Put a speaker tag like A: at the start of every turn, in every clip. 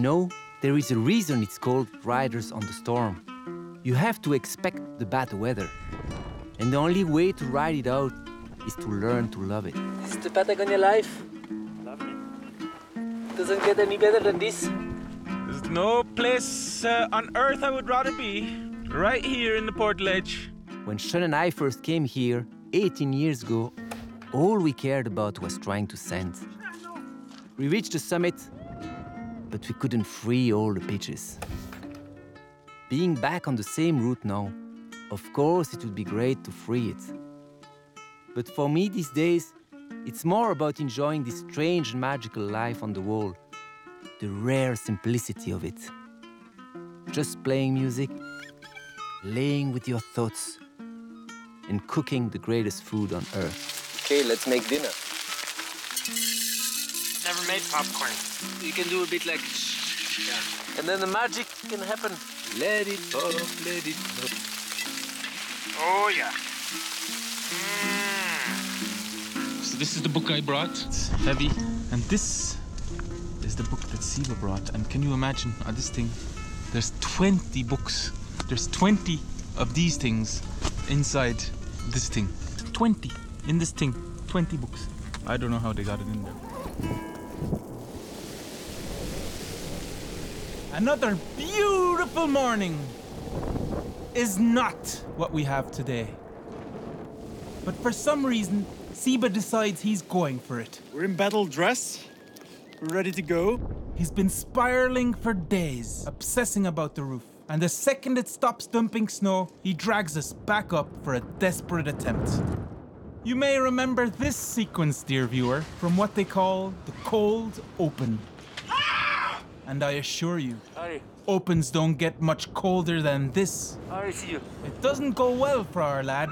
A: know, there is a reason it's called Riders on the Storm. You have to expect the bad weather. And the only way to ride it out is to learn to love it.
B: This is the Patagonia life.
C: Love it.
B: Doesn't get any better than this.
C: There's no place on earth I would rather be. Right here in the Portledge.
A: When Sean and I first came here 18 years ago, all we cared about was trying to send. We reached the summit, but we couldn't free all the pitches. Being back on the same route now, of course it would be great to free it. But for me these days, it's more about enjoying this strange and magical life on the wall, the rare simplicity of it. Just playing music, laying with your thoughts, and cooking the greatest food on earth.
B: Okay, let's make dinner.
C: Never made popcorn.
B: You can do a bit like... Yeah. And then the magic can happen. Let it pop, let it pop.
C: Oh, yeah. So this is the book I brought. It's heavy. And this is the book that Siva brought. And can you imagine on this thing, there's 20 books. There's 20 of these things inside this thing. 20 in this thing. 20 books. I don't know how they got it in there. Another beautiful morning is not what we have today. But for some reason, Siba decides he's going for it.
D: We're in battle dress. We're ready to go.
C: He's been spiraling for days, obsessing about the roof. And the second it stops dumping snow, he drags us back up for a desperate attempt. You may remember this sequence, dear viewer, from what they call the cold open. And I assure you,
B: Harry,
C: opens don't get much colder than this.
B: Harry, see you.
C: It doesn't go well for our lad.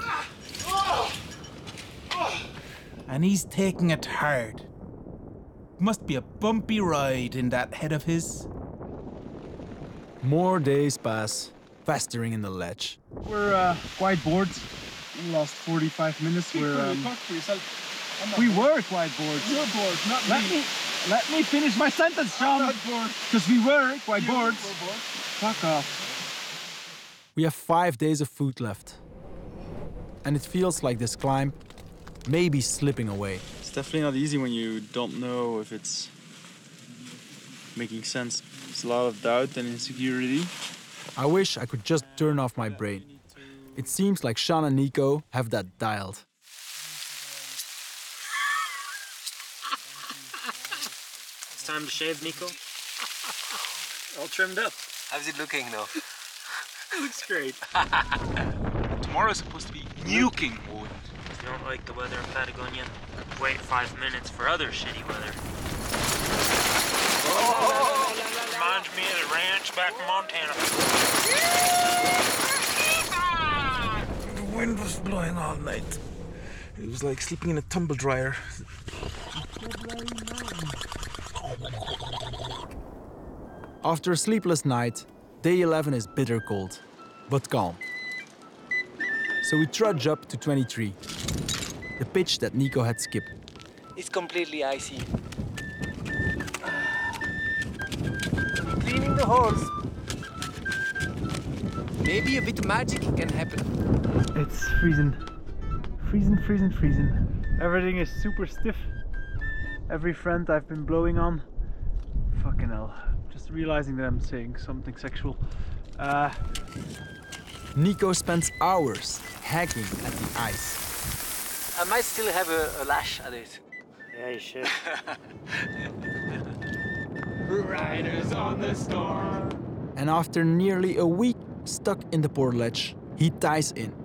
C: And he's taking it hard. Must be a bumpy ride in that head of his.
D: More days pass, festering in the ledge. We're quite bored. In the last 45 minutes, we were quite bored.
C: You're bored, not me.
D: Let me finish my sentence, Sean.
C: I'm not bored.
D: Because we were quite bored.
C: We're bored.
D: Fuck off. We have 5 days of food left. And it feels like this climb may be slipping away.
E: It's definitely not easy when you don't know if it's making sense. There's a lot of doubt and insecurity.
D: I wish I could just turn off my brain. It seems like Sean and Nico have that dialed.
F: It's time to shave, Nico. All trimmed up.
B: How's it looking now?
F: It looks great.
C: Tomorrow's supposed to be nuking wood.
F: If you don't like the weather in Patagonia, wait 5 minutes for other shitty weather.
C: Reminds me of the ranch back in Montana.
G: The wind was blowing all night. It was like sleeping in a tumble dryer.
D: After a sleepless night, day 11 is bitter cold, but calm. So we trudge up to 23, the pitch that Nico had skipped.
B: It's completely icy. Cleaning the horse. Maybe a bit of magic can happen.
D: It's freezing. Freezing. Everything is super stiff. Every friend I've been blowing on. Fucking hell. Just realizing that I'm saying something sexual. Nico spends hours hacking at the ice.
B: I might still have a lash at it.
F: Yeah, you should.
C: Riders on the storm.
D: And after nearly a week stuck in the portledge, he ties in.